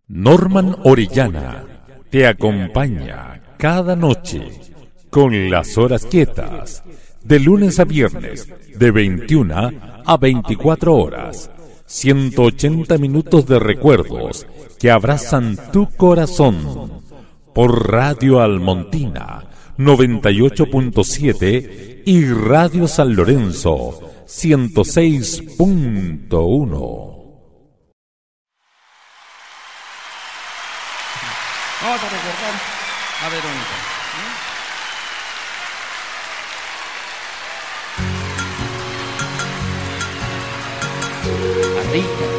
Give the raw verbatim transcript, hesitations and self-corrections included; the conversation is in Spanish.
Norman Orellana te acompaña cada noche con las horas quietas, de lunes a viernes, de veintiuna a veinticuatro horas. ciento ochenta minutos de recuerdos que abrazan tu corazón. Por Radio Almontina noventa y ocho punto siete y Radio San Lorenzo ciento seis punto uno. Vamos a recordar a Verónica. ¿Eh? A Rita.